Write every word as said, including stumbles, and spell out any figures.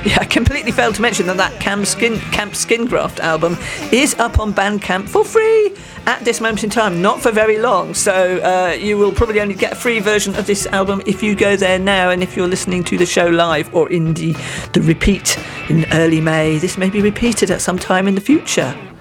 Yeah, I completely failed to mention that that Camp, Skin, Camp Skingraft album is up on Bandcamp for free at this moment in time, not for very long. So uh, you will probably only get a free version of this album if you go there now, and if you're listening to the show live or in the, the repeat in early May, this may be repeated at some time in the future.